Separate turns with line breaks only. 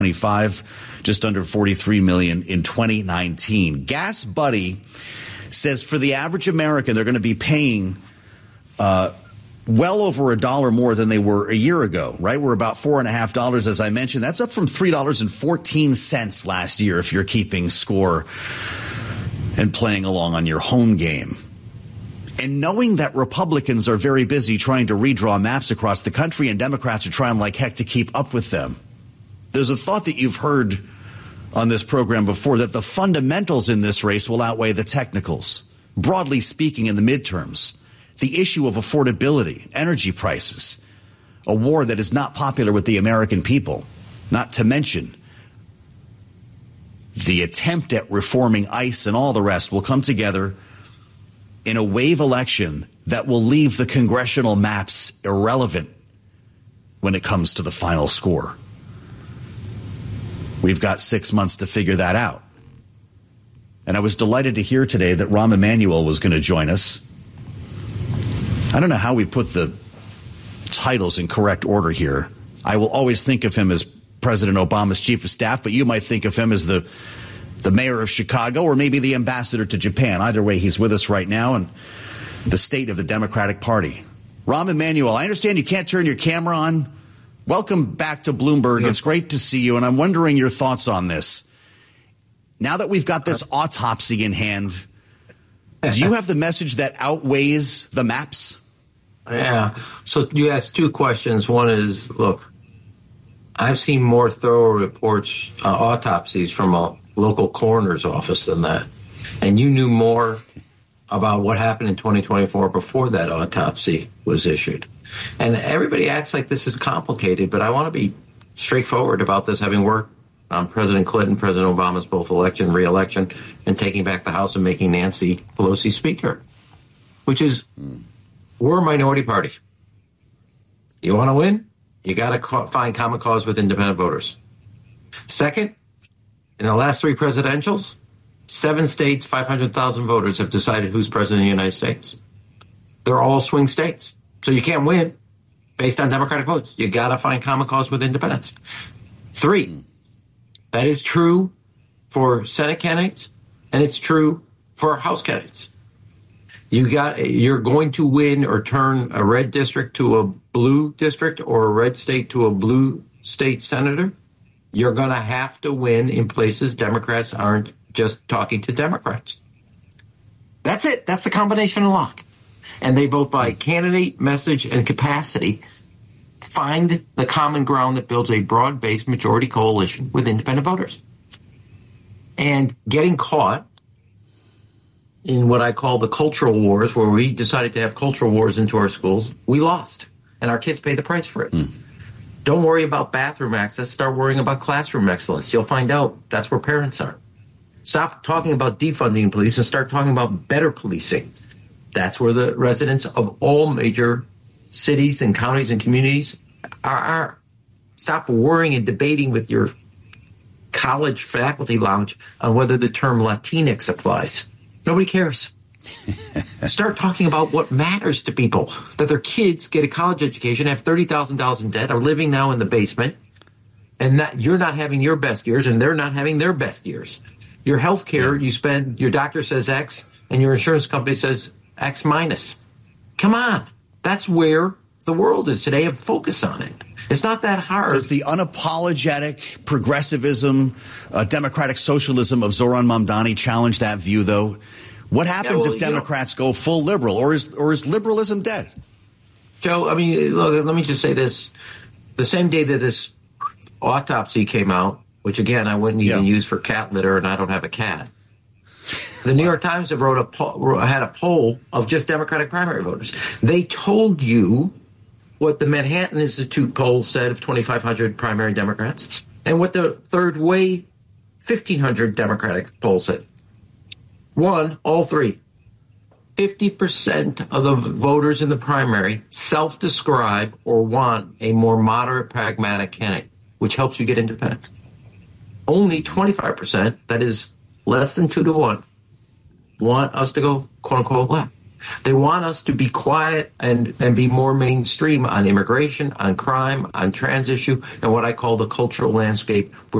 25, just under 43 million in 2019. Gas Buddy says for the average American, they're going to be paying well over $1 more than they were a year ago, right? We're about $4.50, as I mentioned. That's up from $3.14 last year if you're keeping score and playing along on your home game. And knowing that Republicans are very busy trying to redraw maps across the country and Democrats are trying like heck to keep up with them, there's a thought that you've heard on this program before that the fundamentals in this race will outweigh the technicals. Broadly speaking, in the midterms, the issue of affordability, energy prices, a war that is not popular with the American people, not to mention the attempt at reforming ICE and all the rest will come together in a wave election that will leave the congressional maps irrelevant when it comes to the final score. We've got 6 months to figure that out. And I was delighted to hear today that Rahm Emanuel was going to join us. I don't know how we put the titles in correct order here. I will always think of him as President Obama's chief of staff, but you might think of him as the mayor of Chicago or maybe the ambassador to Japan. Either way, he's with us right now and the state of the Democratic Party. Rahm Emanuel, I understand you can't turn your camera on. Welcome back to Bloomberg. It's great to see you, and I'm wondering your thoughts on this. Now that we've got this autopsy in hand, do you have the message that outweighs the maps?
Yeah. So you asked two questions. One is, look, I've seen more thorough reports, autopsies from a local coroner's office than that. And you knew more about what happened in 2024 before that autopsy was issued. And everybody acts like this is complicated, but I want to be straightforward about this, having worked on President Clinton, President Obama's both election, re-election, and taking back the House and making Nancy Pelosi Speaker, which is, we're a minority party. You want to win? You got to find common cause with independent voters. Second, in the last three presidentials, 7 states, 500,000 voters have decided who's president of the United States. They're all swing states. So you can't win based on Democratic votes. You got to find common cause with independents. 3, that is true for Senate candidates, and it's true for House candidates. You're going to win or turn a red district to a blue district or a red state to a blue state senator. You're going to have to win in places Democrats aren't just talking to Democrats. That's it. That's the combination of lock. And they both, by candidate, message, and capacity, find the common ground that builds a broad-based majority coalition with independent voters. And getting caught in what I call the cultural wars, where we decided to have cultural wars into our schools, we lost. And our kids paid the price for it. Don't worry about bathroom access. Start worrying about classroom excellence. You'll find out that's where parents are. Stop talking about defunding police and start talking about better policing. That's where the residents of all major cities and counties and communities are. Stop worrying and debating with your college faculty lounge on whether the term Latinx applies. Nobody cares. Start talking about what matters to people, that their kids get a college education, have $30,000 in debt, are living now in the basement, and that you're not having your best years and they're not having their best years. Your health care, you spend, your doctor says X and your insurance company says X minus. Come on. That's where the world is today, and focus on it. It's not that hard.
Does the unapologetic progressivism, democratic socialism of Zohran Mamdani challenge that view, though? What happens if Democrats go full liberal, or is liberalism dead?
Joe, I mean, look, let me just say this. The same day that this autopsy came out, which, again, I wouldn't even use for cat litter, and I don't have a cat, the New York Times have had a poll of just Democratic primary voters. They told you what the Manhattan Institute poll said of 2,500 primary Democrats and what the Third Way 1,500 Democratic poll said. One, all three. 50% of the voters in the primary self-describe or want a more moderate, pragmatic candidate, which helps you get independent. Only 25%, that is less than 2 to 1, want us to go, quote-unquote, left. They want us to be quiet and be more mainstream on immigration, on crime, on trans issue, and what I call the cultural landscape.